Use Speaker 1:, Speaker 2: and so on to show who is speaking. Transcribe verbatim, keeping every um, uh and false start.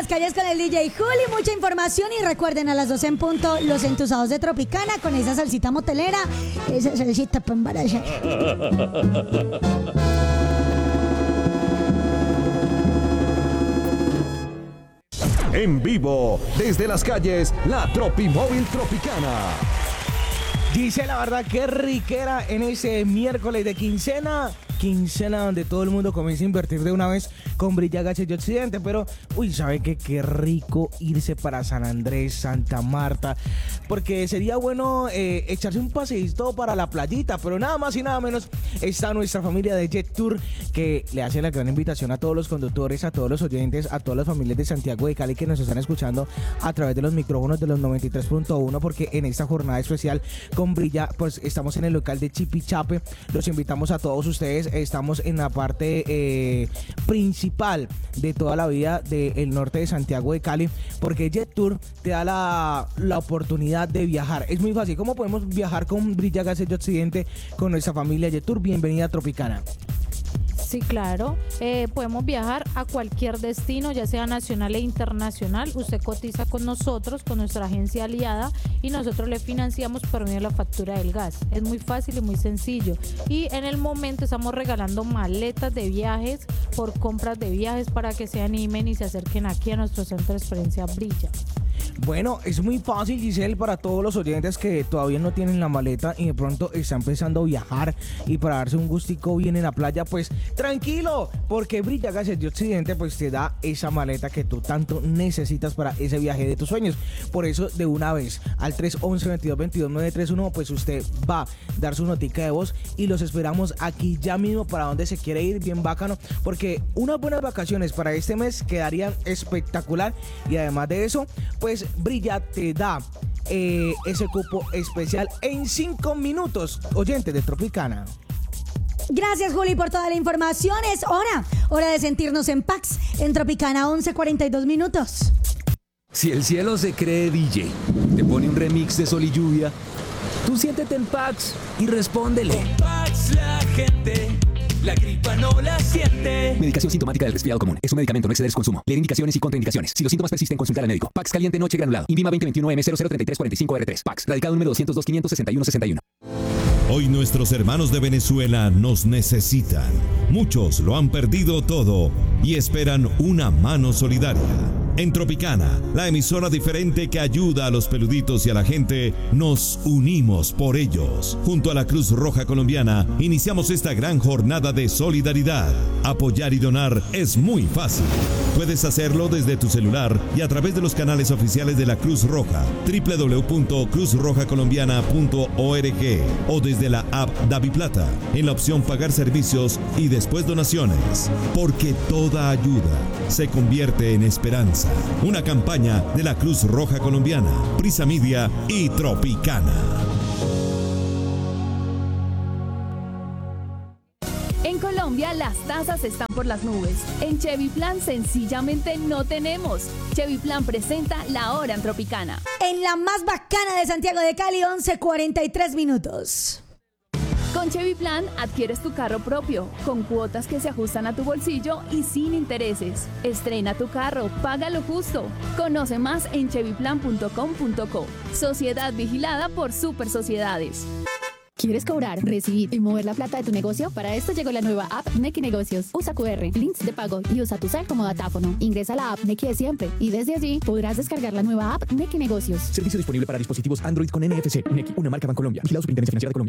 Speaker 1: las calles con el D J Juli, mucha información y recuerden a las doce en punto los entusados de Tropicana con esa salsita motelera, esa salsita para embarazar.
Speaker 2: En vivo, desde las calles, la Tropimóvil Tropicana.
Speaker 3: Dice la verdad que riquera en ese miércoles de quincena. Quincena donde todo el mundo comienza a invertir de una vez con Brilla Gases de Occidente. Pero, uy, ¿sabe qué? Qué rico irse para San Andrés, Santa Marta. Porque sería bueno eh, echarse un paseíto para la playita. Pero nada más y nada menos está nuestra familia de Jet Tour, que le hace la gran invitación a todos los conductores, a todos los oyentes, a todas las familias de Santiago de Cali que nos están escuchando a través de los micrófonos de los noventa y tres punto uno. Porque en esta jornada especial con Brilla, pues estamos en el local de Chipichape. Los invitamos a todos ustedes. Estamos en la parte eh, principal de toda la vía del norte de Santiago de Cali, porque Jet Tour te da la, la oportunidad de viajar. Es muy fácil. ¿Cómo podemos viajar con Brilla Gases de Occidente, con nuestra familia Jet Tour? Bienvenida a Tropicana.
Speaker 4: Sí, claro. Eh, podemos viajar a cualquier destino, ya sea nacional e internacional. Usted cotiza con nosotros, con nuestra agencia aliada, y nosotros le financiamos por medio de la factura del gas. Es muy fácil y muy sencillo. Y en el momento estamos regalando maletas de viajes por compras de viajes para que se animen y se acerquen aquí a nuestro centro de experiencia Brilla.
Speaker 3: Bueno, es muy fácil, Giselle, para todos los oyentes que todavía no tienen la maleta y de pronto están empezando a viajar y para darse un gustico bien en la playa, pues tranquilo, porque Brilla Gases de Occidente pues te da esa maleta que tú tanto necesitas para ese viaje de tus sueños. Por eso, de una vez, al tres once, veintidós veintidós, nueve tres uno, pues usted va a dar su notica de voz y los esperamos aquí ya mismo para donde se quiere ir, bien bacano, porque unas buenas vacaciones para este mes quedarían espectacular. Y además de eso, pues Brilla te da eh, ese cupo especial en cinco minutos, oyente de Tropicana.
Speaker 1: Gracias, Juli, por toda la información. Es hora, hora de sentirnos en Pax en Tropicana, once cuarenta y dos minutos.
Speaker 5: Si el cielo se cree D J, te pone un remix de Sol y Lluvia, tú siéntete en Pax y respóndele.
Speaker 6: Con Pax la gente, la gripa no la siente.
Speaker 5: Medicación sintomática del resfriado común. Es un medicamento, no exceder su consumo. Leer indicaciones y contraindicaciones. Si los síntomas persisten, consultar al médico. Pax caliente noche granulado. Invima veinte veintiuno M cero cero treinta y tres cuarenta y cinco R tres. Pax. Radicado número doscientos dos, quinientos sesenta y uno, sesenta y uno.
Speaker 2: Hoy nuestros hermanos de Venezuela nos necesitan. Muchos lo han perdido todo y esperan una mano solidaria. En Tropicana, la emisora diferente que ayuda a los peluditos y a la gente, nos unimos por ellos. Junto a la Cruz Roja Colombiana, iniciamos esta gran jornada de solidaridad. Apoyar y donar es muy fácil. Puedes hacerlo desde tu celular y a través de los canales oficiales de la Cruz Roja, doble u doble u doble u punto cruz roja colombiana punto org, o desde la app DaviPlata, en la opción Pagar servicios y después donaciones. Porque toda ayuda se convierte en esperanza. Una campaña de la Cruz Roja Colombiana, Prisa Media y Tropicana.
Speaker 7: En Colombia las tasas están por las nubes. En Chevy Plan sencillamente no tenemos. Chevy Plan presenta La Hora en Tropicana.
Speaker 1: En la más bacana de Santiago de Cali, once cuarenta y tres minutos.
Speaker 7: Con Chevy Plan adquieres tu carro propio, con cuotas que se ajustan a tu bolsillo y sin intereses. Estrena tu carro, paga lo justo. Conoce más en chevy plan punto com punto co. Sociedad vigilada por Super Sociedades.
Speaker 8: ¿Quieres cobrar, recibir y mover la plata de tu negocio? Para esto llegó la nueva app Nequi Negocios. Usa Q R, links de pago y usa tu cel como datáfono. Ingresa a la app Nequi de siempre y desde allí podrás descargar la nueva app Nequi Negocios.
Speaker 5: Servicio disponible para dispositivos Android con N F C. Nequi, una marca Bancolombia. Vigilado Superintendencia Financiera de Colombia.